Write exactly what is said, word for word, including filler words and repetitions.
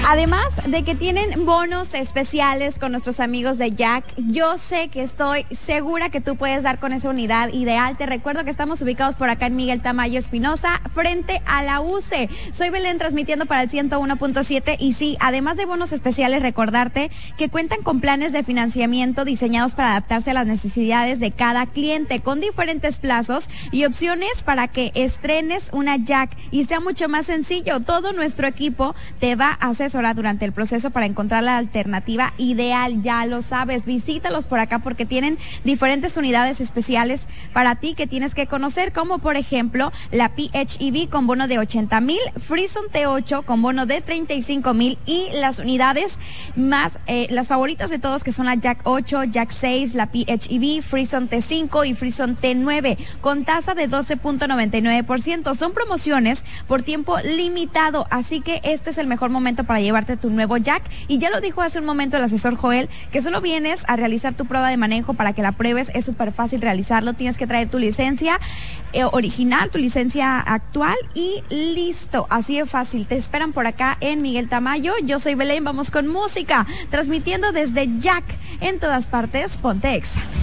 Además de que tienen bonos especiales con nuestros amigos de Jack, yo sé que estoy segura que tú puedes dar con esa unidad ideal. Te recuerdo que estamos ubicados por acá en Miguel Tamayo Espinosa, frente a la U C E. Soy Belén transmitiendo para el ciento uno punto siete y sí, además de bonos especiales, recordarte que cuentan con planes de financiamiento diseñados para adaptarse a las necesidades de cada cliente, con diferentes plazos y opciones para que estrenes una Jack y sea mucho más sencillo. Todo nuestro equipo te va a asesorar durante el proceso para encontrar la alternativa ideal. Ya lo sabes, visítalos por acá porque tienen diferentes unidades especiales para ti que tienes que conocer, como por ejemplo la P H E V con bono de ochenta mil, Frison T ocho con bono de treinta y cinco mil y las unidades más, eh, las favoritas de todos, que son la Jack ocho, Jack seis, la P H E V, Frison T cinco y Frison T nueve con tasa de doce punto noventa y nueve por ciento. Son promociones por tiempo limitado, así que este es el mejor momento para llevarte tu nuevo Jack. Y ya lo dijo hace un momento el asesor Joel, que solo vienes a realizar tu prueba de manejo para que la pruebes. Es súper fácil realizarlo. Tienes que traer tu licencia eh, original, tu licencia actual y listo. Así de fácil. Te esperan por acá en Miguel Tamayo. Yo soy Belén, vamos con música, transmitiendo desde Jack en todas partes. Ponte Exa.